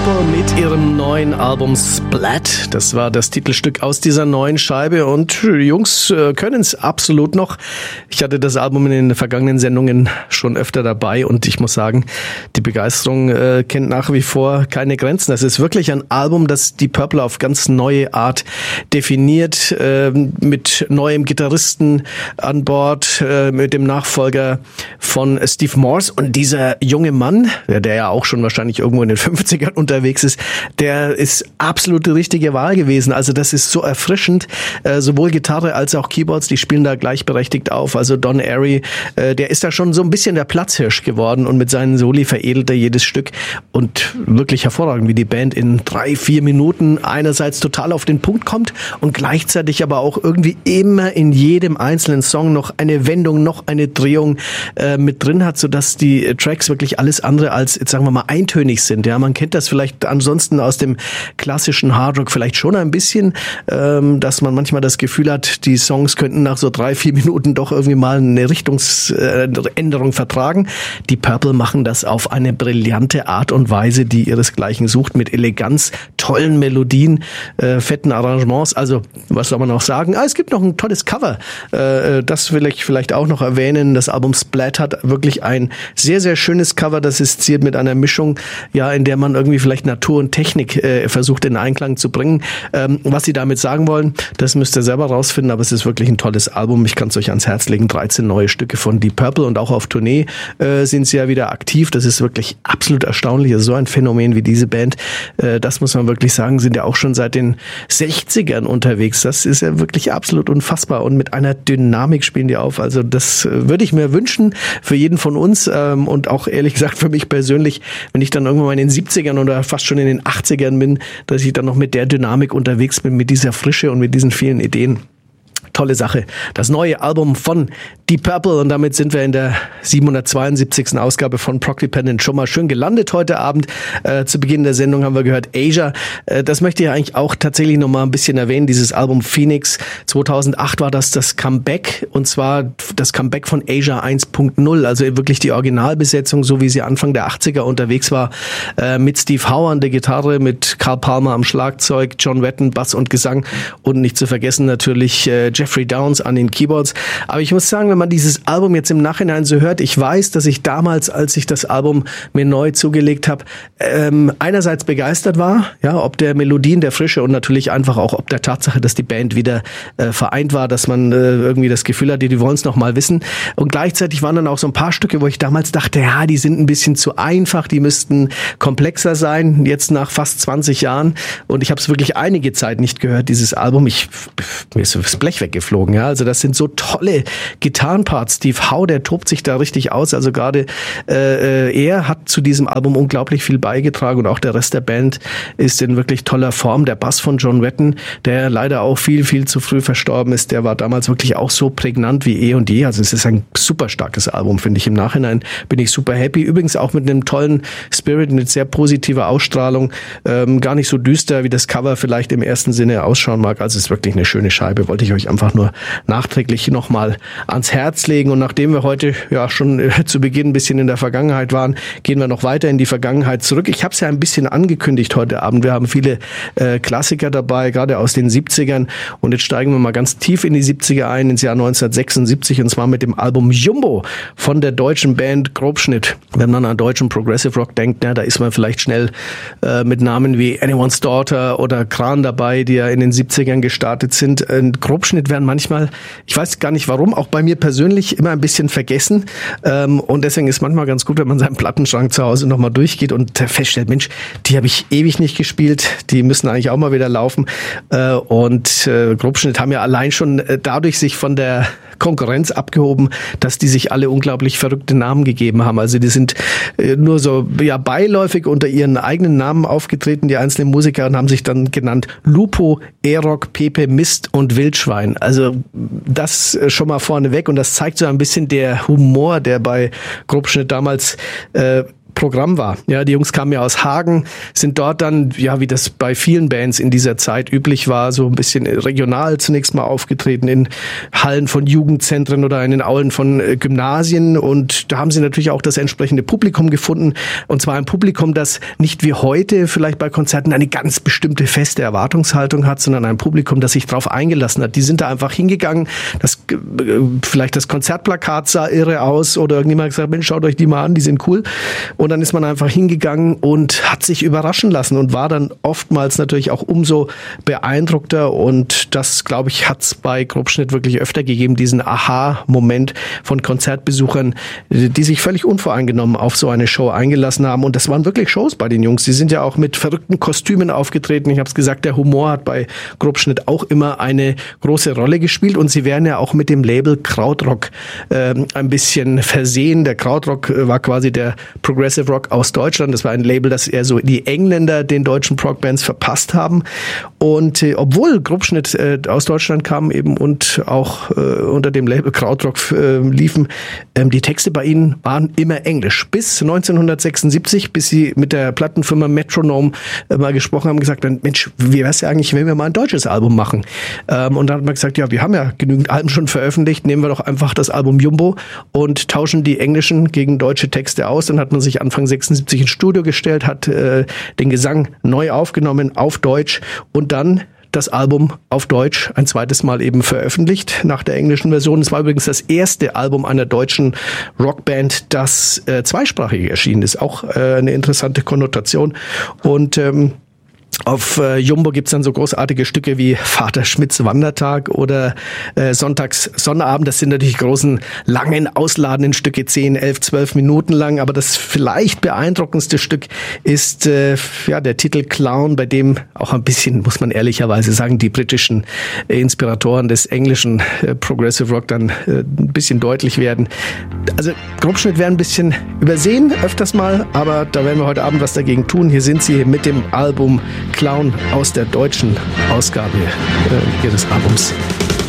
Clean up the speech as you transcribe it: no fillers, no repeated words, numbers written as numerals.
Purple mit ihrem neuen Album Splat. Das war das Titelstück aus dieser neuen Scheibe und die Jungs können es absolut noch. Ich hatte das Album in den vergangenen Sendungen schon öfter dabei und ich muss sagen, die Begeisterung kennt nach wie vor keine Grenzen. Das ist wirklich ein Album, das die Purple auf ganz neue Art definiert, mit neuem Gitarristen an Bord, mit dem Nachfolger von Steve Morse, und dieser junge Mann, der ja auch schon wahrscheinlich irgendwo in den 50ern unterwegs ist, der ist absolut die richtige Wahl gewesen. Also das ist so erfrischend, sowohl Gitarre als auch Keyboards, die spielen da gleichberechtigt auf. Also Don Airey, der ist da schon so ein bisschen der Platzhirsch geworden und mit seinen Soli veredelt er jedes Stück und wirklich hervorragend, wie die Band in 3-4 Minuten einerseits total auf den Punkt kommt und gleichzeitig aber auch irgendwie immer in jedem einzelnen Song noch eine Wendung, noch eine Drehung mit drin hat, sodass die Tracks wirklich alles andere als, jetzt sagen wir mal, eintönig sind. Ja, man kennt das vielleicht ansonsten aus dem klassischen Hardrock vielleicht schon ein bisschen, dass man manchmal das Gefühl hat, die Songs könnten nach so 3-4 Minuten doch irgendwie mal eine Richtungsänderung vertragen. Die Purple machen das auf eine brillante Art und Weise, die ihresgleichen sucht, mit Eleganz, tollen Melodien, fetten Arrangements. Also, was soll man noch sagen? Es gibt noch ein tolles Cover. Das will ich vielleicht auch noch erwähnen. Das Album Splat hat wirklich ein sehr, sehr schönes Cover. Das ist ziert mit einer Mischung, ja, in der man irgendwie vielleicht Natur und Technik versucht in Einklang zu bringen. Was sie damit sagen wollen, das müsst ihr selber rausfinden, aber es ist wirklich ein tolles Album. Ich kann es euch ans Herz legen. 13 neue Stücke von Deep Purple und auch auf Tournee sind sie ja wieder aktiv. Das ist wirklich absolut erstaunlich. Also so ein Phänomen wie diese Band, das muss man wirklich sagen, sind ja auch schon seit den 60ern unterwegs. Das ist ja wirklich absolut unfassbar und mit einer Dynamik spielen die auf. Also das würde ich mir wünschen für jeden von uns und auch ehrlich gesagt für mich persönlich, wenn ich dann irgendwann mal in den 70ern oder fast schon in den 80ern bin, dass ich dann noch mit der Dynamik unterwegs bin, mit dieser Frische und mit diesen vielen Ideen. Tolle Sache. Das neue Album von Deep Purple, und damit sind wir in der 772. Ausgabe von Prog Dependent schon mal schön gelandet heute Abend. Zu Beginn der Sendung haben wir gehört Asia. Das möchte ich eigentlich auch tatsächlich noch mal ein bisschen erwähnen. Dieses Album Phoenix 2008 war das Comeback, und zwar das Comeback von Asia 1.0, also wirklich die Originalbesetzung, so wie sie Anfang der 80er unterwegs war, mit Steve Howe an der Gitarre, mit Carl Palmer am Schlagzeug, John Wetton Bass und Gesang und nicht zu vergessen natürlich Jeffrey Downs an den Keyboards. Aber ich muss sagen, wenn man dieses Album jetzt im Nachhinein so hört, ich weiß, dass ich damals, als ich das Album mir neu zugelegt habe, einerseits begeistert war, ja, ob der Melodien, der Frische und natürlich einfach auch ob der Tatsache, dass die Band wieder vereint war, dass man irgendwie das Gefühl hatte, die wollen es noch mal wissen. Und gleichzeitig waren dann auch so ein paar Stücke, wo ich damals dachte, ja, die sind ein bisschen zu einfach, die müssten komplexer sein, jetzt nach fast 20 Jahren. Und ich habe es wirklich einige Zeit nicht gehört, dieses Album. Mir ist das Blech weggeflogen, ja. Also das sind so tolle Gitarrenparts. Steve Howe, der tobt sich da richtig aus. Also gerade er hat zu diesem Album unglaublich viel beigetragen und auch der Rest der Band ist in wirklich toller Form. Der Bass von John Wetton, der leider auch viel, viel zu früh verstorben ist, der war damals wirklich auch so prägnant wie eh und je. Also es ist ein super starkes Album, finde ich. Im Nachhinein bin ich super happy. Übrigens auch mit einem tollen Spirit, mit sehr positiver Ausstrahlung. Gar nicht so düster, wie das Cover vielleicht im ersten Sinne ausschauen mag. Also es ist wirklich eine schöne Scheibe. Wollte ich euch einfach nur nachträglich nochmal ans Herz legen. Und nachdem wir heute ja schon zu Beginn ein bisschen in der Vergangenheit waren, gehen wir noch weiter in die Vergangenheit zurück. Ich habe es ja ein bisschen angekündigt heute Abend. Wir haben viele Klassiker dabei, gerade aus den 70ern. Und jetzt steigen wir mal ganz tief in die 70er ein, ins Jahr 1976, und zwar mit dem Album Jumbo von der deutschen Band Grobschnitt. Wenn man an deutschen Progressive Rock denkt, da ist man vielleicht schnell mit Namen wie Anyone's Daughter oder Kran dabei, die ja in den 70ern gestartet sind. Grobschnitt werden manchmal, ich weiß gar nicht warum, auch bei mir persönlich immer ein bisschen vergessen. Und deswegen ist manchmal ganz gut, wenn man seinen Plattenschrank zu Hause nochmal durchgeht und feststellt, Mensch, die habe ich ewig nicht gespielt, die müssen eigentlich auch mal wieder laufen. Und Grobschnitt haben ja allein schon dadurch sich von der Konkurrenz abgehoben, dass die sich alle unglaublich verrückte Namen gegeben haben. Also die sind nur so ja beiläufig unter ihren eigenen Namen aufgetreten, die einzelnen Musiker, und haben sich dann genannt Lupo, Erok, Pepe, Mist und Wildschwein. Also das schon mal vorneweg, und das zeigt so ein bisschen der Humor, der bei Grobschnitt damals Programm war. Ja, die Jungs kamen ja aus Hagen, sind dort dann, ja, wie das bei vielen Bands in dieser Zeit üblich war, so ein bisschen regional zunächst mal aufgetreten in Hallen von Jugendzentren oder in den Aulen von Gymnasien, und da haben sie natürlich auch das entsprechende Publikum gefunden, und zwar ein Publikum, das nicht wie heute vielleicht bei Konzerten eine ganz bestimmte feste Erwartungshaltung hat, sondern ein Publikum, das sich darauf eingelassen hat. Die sind da einfach hingegangen, vielleicht das Konzertplakat sah irre aus oder irgendjemand hat gesagt, Mensch, schaut euch die mal an, die sind cool, und dann ist man einfach hingegangen und hat sich überraschen lassen und war dann oftmals natürlich auch umso beeindruckter, und das, glaube ich, hat es bei Grobschnitt wirklich öfter gegeben, diesen Aha-Moment von Konzertbesuchern, die sich völlig unvoreingenommen auf so eine Show eingelassen haben, und das waren wirklich Shows bei den Jungs. Die sind ja auch mit verrückten Kostümen aufgetreten. Ich habe es gesagt, der Humor hat bei Grobschnitt auch immer eine große Rolle gespielt, und sie werden ja auch mit dem Label Krautrock ein bisschen versehen. Der Krautrock war quasi der Progressive Rock aus Deutschland. Das war ein Label, das eher so die Engländer den deutschen Prog-Bands verpasst haben. Und obwohl Grobschnitt aus Deutschland kam eben und auch unter dem Label Krautrock liefen, die Texte bei ihnen waren immer Englisch. Bis 1976, bis sie mit der Plattenfirma Metronome mal gesprochen haben, gesagt, Mensch, wie wär's ja eigentlich, wenn wir mal ein deutsches Album machen? Und dann hat man gesagt, ja, wir haben ja genügend Alben schon veröffentlicht, nehmen wir doch einfach das Album Jumbo und tauschen die englischen gegen deutsche Texte aus. Dann hat man sich Anfang 76 ins Studio gestellt, hat den Gesang neu aufgenommen auf Deutsch und dann das Album auf Deutsch ein zweites Mal eben veröffentlicht nach der englischen Version. Es war übrigens das erste Album einer deutschen Rockband, das zweisprachig erschienen ist. Auch eine interessante Konnotation. Und auf Jumbo gibt's dann so großartige Stücke wie Vater Schmidts Wandertag oder Sonntags Sonnabend. Das sind natürlich großen, langen, ausladenden Stücke, 10, 11, 12 Minuten lang. Aber das vielleicht beeindruckendste Stück ist der Titel Clown, bei dem auch ein bisschen, muss man ehrlicherweise sagen, die britischen Inspiratoren des englischen Progressive Rock dann ein bisschen deutlich werden. Also Grobschnitt werden ein bisschen übersehen, öfters mal, aber da werden wir heute Abend was dagegen tun. Hier sind sie mit dem Album Clown aus der deutschen Ausgabe ihres Albums.